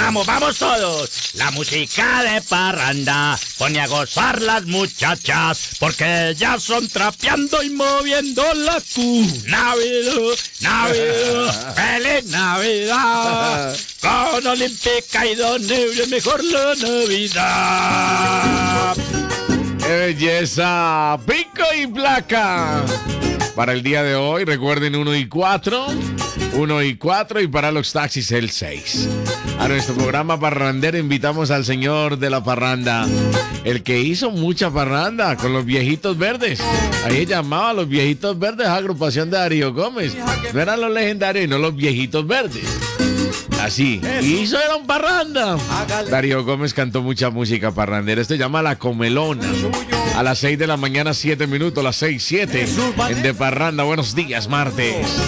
vamos todos. La música de parranda pone a gozar las muchachas, porque ellas son trapeando y moviendo la cu. Navidad, feliz Navidad. Con Olímpica y Don Eulio, mejor la Navidad. ¡Qué belleza! Pico y placa. Para el día de hoy, recuerden 1 y 4. 1 y 4 y para los taxis el 6. A nuestro programa parrandero invitamos al señor de la parranda, el que hizo mucha parranda con los viejitos verdes. Ahí llamaba a los viejitos verdes, agrupación de Darío Gómez. No eran los legendarios y no los viejitos verdes. Así, hizo era un parranda. Darío Gómez cantó mucha música parrandera. Esto se llama La Comelona. A las 6 de la mañana, 7 minutos, las 6, 7 en De Parranda. Buenos días, martes.